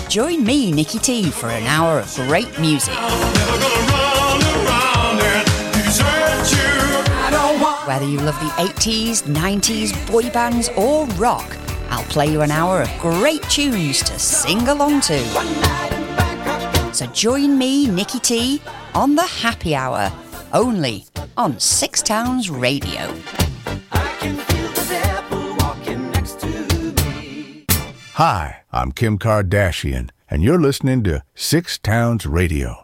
Join me, Nikki T, for an hour of great music. Whether you love the 80s, 90s, boy bands or rock, I'll play you an hour of great tunes to sing along to. So join me, Nikki T, on the Happy Hour, only on Six Towns Radio. Hi, I'm Kim Kardashian, and you're listening to Six Towns Radio.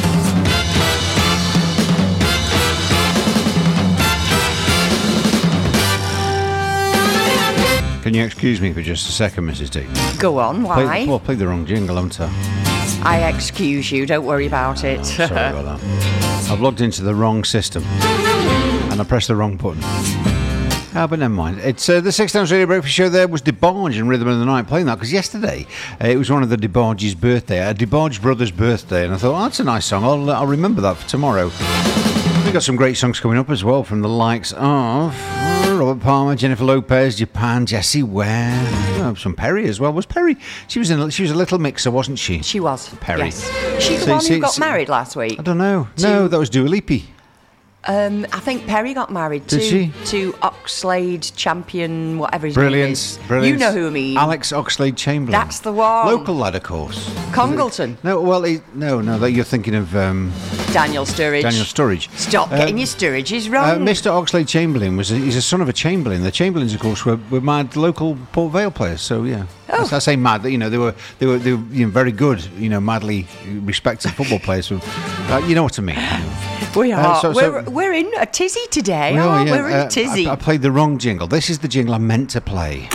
Can you excuse me for just a second, Mrs. T? Go on, why? I played the wrong jingle, haven't I? I excuse you, don't worry about it. Sorry about that. I've logged into the wrong system, and I pressed the wrong button. But never mind. It's the Six Towns Radio Breakfast Show. There was DeBarge and Rhythm of the Night playing that, because yesterday it was one of the DeBarge's birthday, a DeBarge brothers' birthday, and I thought, that's a nice song. I'll remember that for tomorrow. We've got some great songs coming up as well from the likes of Robert Palmer, Jennifer Lopez, Japan, Jessie Ware, some Perry as well. Was Perry? She was a little mixer, wasn't she? She was. Perry. Yes. She's the one who got married last week. I don't know. No, that was Dua Lipa. I think Perry got married to Oxlade Champion, whatever his name is. Brilliant. You know who I mean. Alex Oxlade Chamberlain. That's the one. Local lad, of course. Congleton. No, well, no, you're thinking of Daniel Sturridge. Stop getting your Sturridges wrong. Mr. Oxlade Chamberlain he's a son of a Chamberlain. The Chamberlains, of course, were mad local Port Vale players. So yeah. Oh. I say mad. They were very good. Madly respected football players. You know what I mean. We are. We're in a tizzy today. We're in a tizzy. I played the wrong jingle. This is the jingle I meant to play.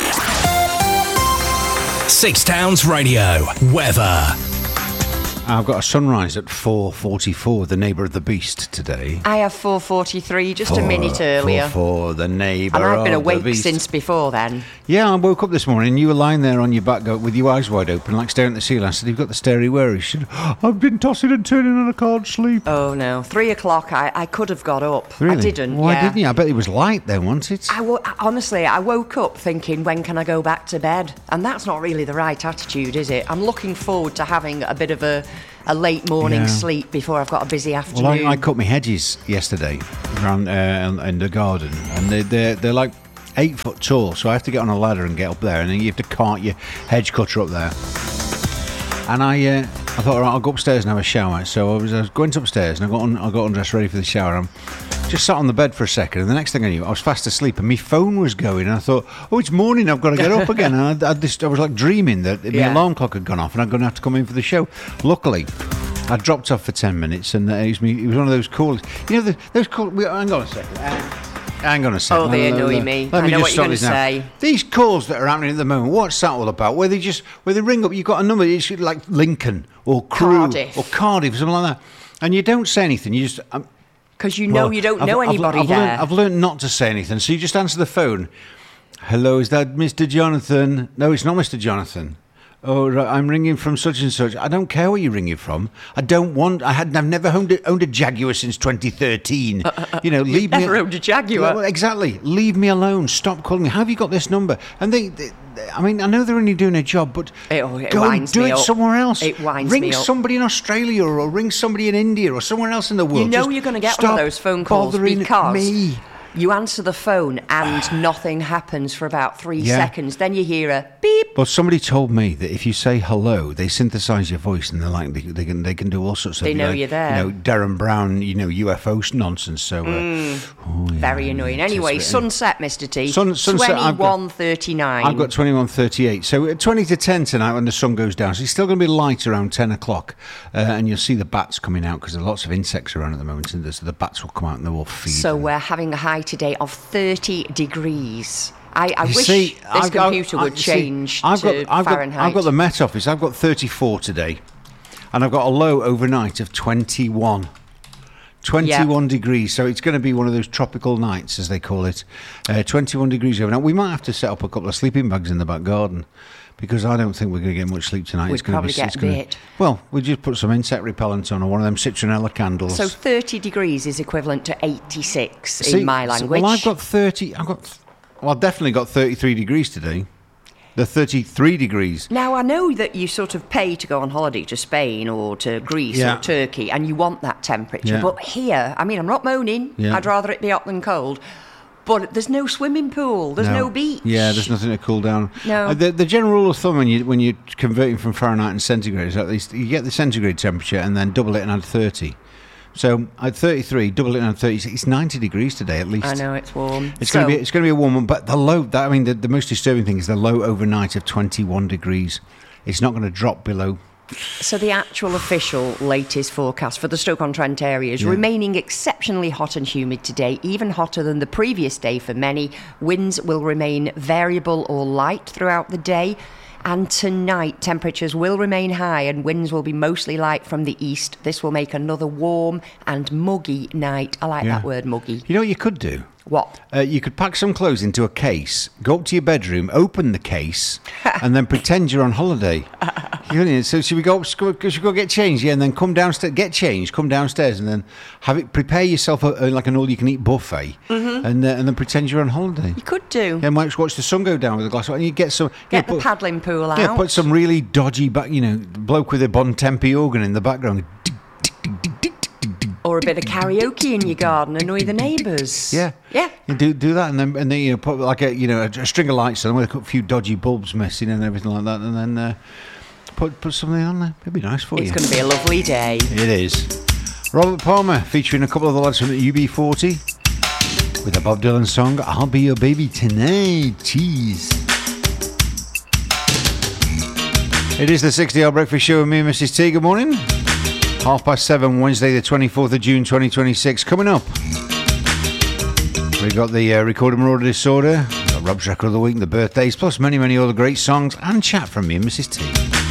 Six Towns Radio weather. I've got a sunrise at 4:44, the neighbour of the beast today. I have 4:43, just a minute earlier. 4:44, the neighbour of the beast. And I've been awake since before then. Yeah, I woke up this morning and you were lying there on your back with your eyes wide open, like staring at the ceiling. I said, you've got the starey worry. She said, I've been tossing and turning and I can't sleep. Oh no, 3 o'clock, I could have got up. Really? I didn't. Why didn't you? I bet it was light then, wasn't it? Honestly, I woke up thinking, when can I go back to bed? And that's not really the right attitude, is it? I'm looking forward to having a bit of a late morning sleep before I've got a busy afternoon. Well, I cut my hedges yesterday around in the garden, and they're like 8 foot tall, so I have to get on a ladder and get up there, and then you have to cart your hedge cutter up there. And I thought, all right, I'll go upstairs and have a shower. So I was going upstairs, and I got undressed ready for the shower. I'm just sat on the bed for a second, and the next thing I knew, I was fast asleep, and my phone was going, and I thought, oh, it's morning, I've got to get up again. And I was like dreaming that my alarm clock had gone off, and I'm going to have to come in for the show. Luckily, I dropped off for 10 minutes, and it was one of those calls. Those calls. Hang on a second. Hang on a second. Oh, they annoy me. I know what you're going to say. These calls that are happening at the moment, what's that all about? Where they ring up, you've got a number, it's like Lincoln or Crewe or Cardiff or something like that, and you don't say anything. You just because you don't know anybody there. I've learned not to say anything, so you just answer the phone. Hello, is that Mr. Jonathan? No, it's not Mr. Jonathan. Oh, right, I'm ringing from such and such. I don't care where you're ringing from. I've never owned a Jaguar since 2013. Leave me. Never owned a Jaguar. Well, exactly. Leave me alone. Stop calling me. Have you got this number? And I know they're only doing a job, but go and do it somewhere else. It winds me up. Ring somebody in Australia or ring somebody in India or somewhere else in the world. You're going to get one of those phone calls because me. You answer the phone and nothing happens for about 3 seconds. Then you hear a beep. Well, somebody told me that if you say hello, they synthesise your voice, and they're like they can do all sorts of. They know you're there. Darren Brown, UFO nonsense. So very annoying. Anyway, sunset, Mr. T. Sunset. 21:39. I've got 21:38. So at 20 to 10 tonight, when the sun goes down, so it's still going to be light around 10 o'clock, and you'll see the bats coming out because there are lots of insects around at the moment, and so the bats will come out and they'll all feed. So we're having a high today of 30 degrees. I wish this computer would change to Fahrenheit. I've got the Met Office. I've got 34 today, and I've got a low overnight of 21. 21 degrees, so it's going to be one of those tropical nights, as they call it. 21 degrees overnight. We might have to set up a couple of sleeping bags in the back garden, because I don't think we're going to get much sleep tonight. We'd probably get bit. Well, we'll just put some insect repellent on, or one of them citronella candles. So 30 degrees is equivalent to 86 in my language. Well, I've definitely got 33 degrees today. They're 33 degrees. Now, I know that you sort of pay to go on holiday to Spain or to Greece or Turkey, and you want that temperature. Yeah. But here, I mean, I'm not moaning. Yeah. I'd rather it be hot than cold. But there's no swimming pool. There's no beach. Yeah, there's nothing to cool down. No. The general rule of thumb when you're converting from Fahrenheit and centigrade is at least you get the centigrade temperature and then double it and add 30. So at 33, double it and add 30. It's 90 degrees today at least. I know, it's warm. It's going to be a warm one, but the low. The most disturbing thing is the low overnight of 21 degrees. It's not going to drop below. So the actual official latest forecast for the Stoke-on-Trent area is remaining exceptionally hot and humid today, even hotter than the previous day for many. Winds will remain variable or light throughout the day. And tonight, temperatures will remain high and winds will be mostly light from the east. This will make another warm and muggy night. I like that word, muggy. You know what you could do? What? You could pack some clothes into a case, go up to your bedroom, open the case, and then pretend you're on holiday. So should we go get changed? Yeah, and then come downstairs, get changed, come downstairs, and then prepare yourself like an all-you-can-eat buffet, and then pretend you're on holiday. You could do. Yeah, might watch the sun go down with a glass of water, and you get some. Get the paddling pool out. Yeah, put some really dodgy bloke with a Bon Tempi organ in the background. Or a bit of karaoke in your garden, annoy the neighbours. Yeah. You do that, and then put like a string of lights on with a few dodgy bulbs missing and everything like that, and then put something on there. It'd be nice for you. It's going to be a lovely day. It is. Robert Palmer featuring a couple of the lads from the UB40 with a Bob Dylan song, "I'll Be Your Baby Tonight." Cheese. It is the 60-hour breakfast show with me and Mrs. T. Good morning. 7:30, Wednesday the 24th of June 2026. Coming up, we've got the Recorder Marauder Disorder, we've got Rob's Record of the Week, the birthdays, plus many, many other great songs and chat from me and Mrs. T.